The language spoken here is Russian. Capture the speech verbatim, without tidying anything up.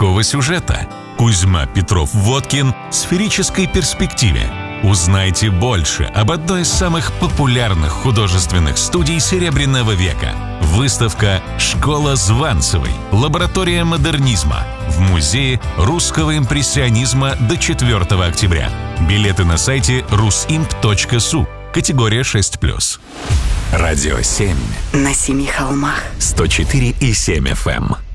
морского сюжета. Кузьма Петров-Водкин в сферической перспективе. Узнайте больше об одной из самых популярных художественных студий Серебряного века. Выставка «Школа Званцевой. Лаборатория модернизма» в Музее русского импрессионизма до четвёртого октября. Билеты на сайте русимп точка су. Категория шесть плюс. Радио семь. На семи холмах. сто четыре и семь эф эм.